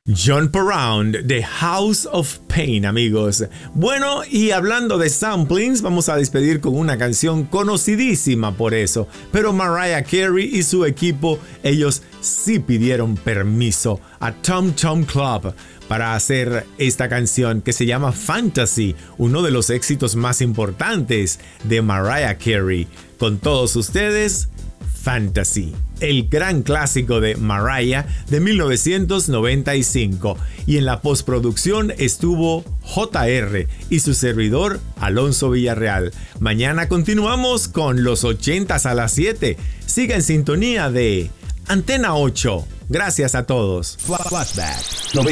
Jump Around, The House of Pain, amigos. Bueno, y hablando de samplings, vamos a despedir con una canción conocidísima por eso. Pero Mariah Carey y su equipo, ellos sí pidieron permiso a Tom Tom Club para hacer esta canción que se llama Fantasy, uno de los éxitos más importantes de Mariah Carey. Con todos ustedes, Fantasy, el gran clásico de Mariah de 1995. Y en la postproducción estuvo JR y su servidor Alonso Villarreal. Mañana continuamos con los 80s a las 7. Siga en sintonía de Antena 8. Gracias a todos. Flashback